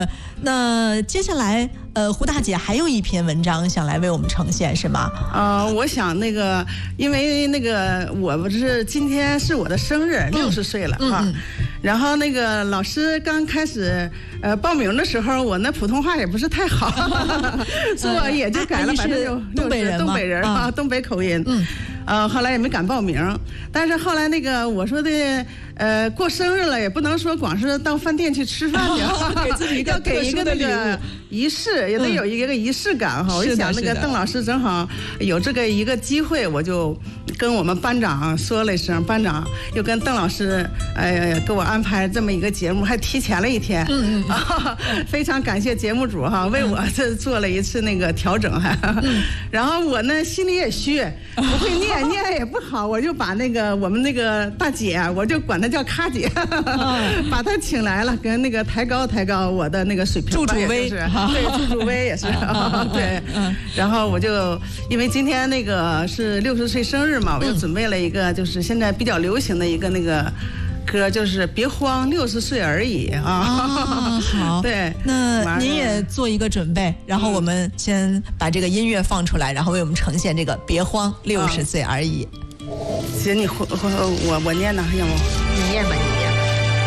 那接下来，胡大姐还有一篇文章想来为我们呈现，是吗？ 我想因为我不是今天是我的生日，60岁了哈。然后老师刚开始报名的时候，我那普通话也不是太好，所以我也就改了60%， 东北人啊，东北口音。后来也没敢报名，但是后来我说的过生日了，也不能说光是到饭店去吃饭去， 给自己一个要给一个仪式，也得有一个仪式感哈。我一想邓老师正好有一个机会，我就跟我们班长说了一声，班长又跟邓老师给我安排这么一个节目，还提前了一天。非常感谢节目组哈，为我这做了一次调整还。然后我呢心里也虚，不会念也不好，我就把我们大姐，我就管她叫卡姐，把她请来了，跟抬高我的水平。 祝主威， 对，祝主威也是，对。然后我就因为今天是60岁生日嘛，我就准备了一个就是现在比较流行的一个歌，就是别慌，60岁而已啊。 好， 对， 那您也做一个准备，然后我们先把这个音乐放出来，然后为我们呈现这个别慌，60岁而已。 姐，你我念呢，要不你念吧，你念吧。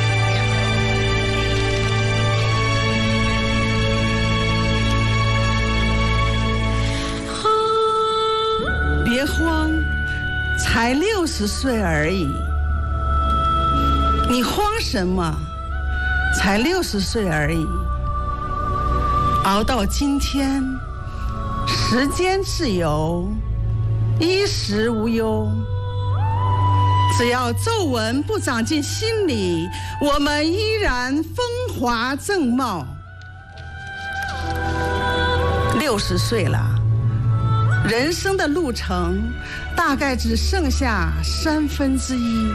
别慌，才60岁而已。你慌什么？才60岁而已。熬到今天，时间自由，衣食无忧。只要皱纹不长进心里，我们依然风华正茂。60岁了，人生的路程大概只剩下1/3。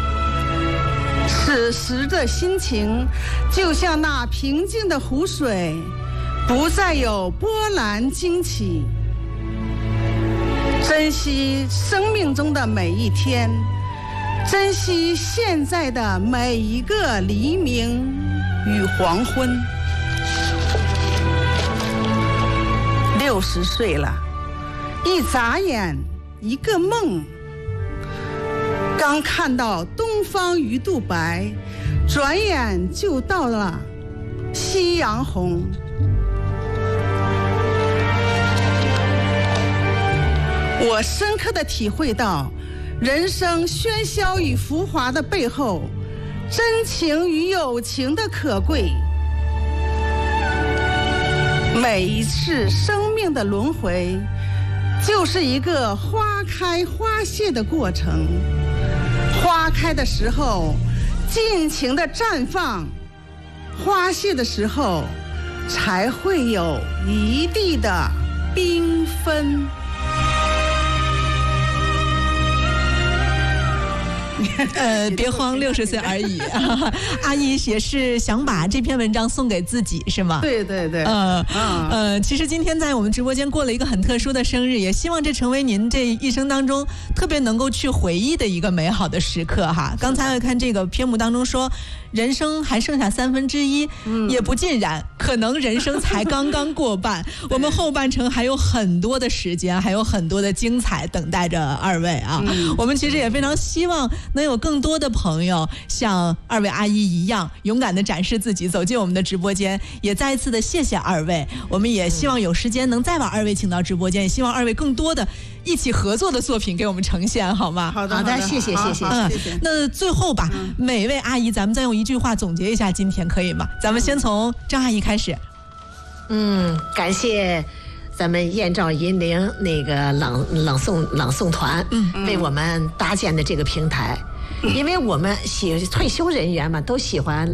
此时的心情就像那平静的湖水，不再有波澜惊起。珍惜生命中的每一天，珍惜现在的每一个黎明与黄昏。60岁了，一眨眼一个梦。刚看到东方鱼肚白，转眼就到了夕阳红。我深刻地体会到，人生喧嚣与浮华的背后，真情与友情的可贵。每一次生命的轮回，就是一个花开花谢的过程。花开的时候，尽情的绽放；花谢的时候，才会有一地的缤纷。 别慌，60岁而已。阿姨也是想把这篇文章送给自己，是吗？ 对对对。 其实今天在我们直播间过了一个很特殊的生日，也希望这成为您这一生当中特别能够去回忆的一个美好的时刻哈。刚才我看这个篇目当中说，人生还剩下1/3，也不尽然，可能人生才刚刚过半，我们后半程还有很多的时间，还有很多的精彩等待着二位啊。我们其实也非常希望能有更多的朋友像二位阿姨一样勇敢地展示自己，走进我们的直播间。也再一次的谢谢二位，我们也希望有时间能再把二位请到直播间，也希望二位更多的一起合作的作品给我们呈现，好吗？ 好的， 谢谢。 那最后吧，每位阿姨咱们再用一句话总结一下今天，可以吗？咱们先从张阿姨开始。 感谢咱们燕赵银陵朗诵团为我们搭建的这个平台。因为我们退休人员嘛，都喜欢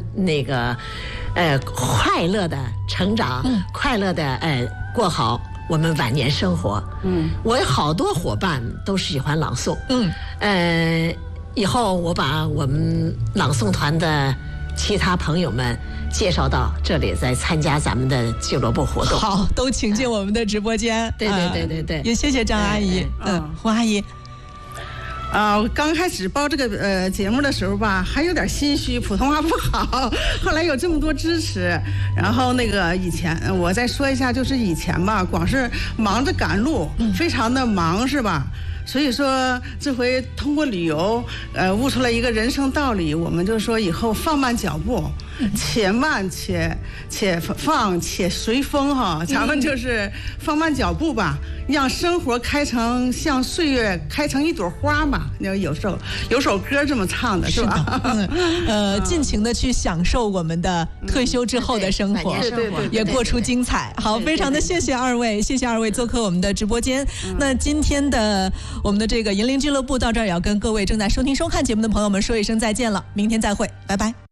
快乐的成长，快乐的过好我们晚年生活。我有好多伙伴都喜欢朗诵。以后我把我们朗诵团的其他朋友们介绍到这里，再参加咱们的俱乐部活动。 好，都请进我们的直播间。 对， 也谢谢张阿姨。胡阿姨。 刚开始报这个节目的时候吧，还有点心虚，普通话不好。后来有这么多支持，然后那个以前我再说一下，就是以前吧，光是忙着赶路，非常的忙，是吧？所以说这回通过旅游，悟出了一个人生道理，我们就说以后放慢脚步，且慢且放且随风哈，咱们就是放慢脚步吧，让生活开成像岁月开成一朵花嘛。有首歌这么唱的是吧？ 尽情的去享受我们的退休之后的生活，也过出精彩。好，非常的谢谢二位做客我们的直播间。那今天的我们的这个银铃俱乐部到这儿也要跟各位正在收听收看节目的朋友们说一声再见了，明天再会，拜拜。